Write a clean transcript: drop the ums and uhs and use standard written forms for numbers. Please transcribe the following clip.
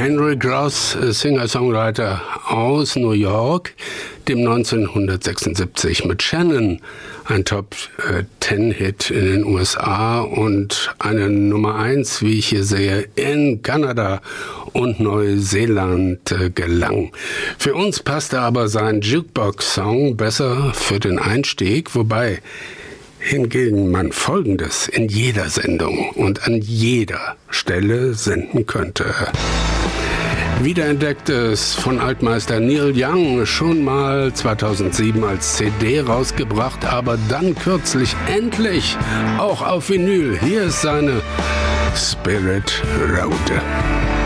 Henry Gross, Singer-Songwriter aus New York, dem 1976 mit Shannon ein Top-10-Hit in den USA und eine Nummer 1, wie ich hier sehe, in Kanada und Neuseeland gelang. Für uns passte aber sein Jukebox-Song besser für den Einstieg, wobei hingegen man Folgendes in jeder Sendung und an jeder Stelle senden könnte. Wiederentdecktes von Altmeister Neil Young, schon mal 2007 als CD rausgebracht, aber dann kürzlich endlich auch auf Vinyl. Hier ist seine Spirit Road.